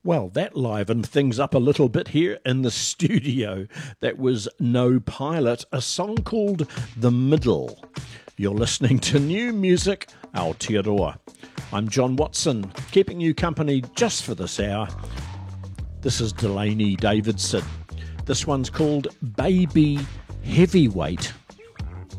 Well, that livened things up a little bit here in the studio. That was No Pilot, a song called The Middle. You're listening to New Music Aotearoa. I'm John Watson, keeping you company just for this hour. This is Delaney Davidson. This one's called Baby Heavyweight.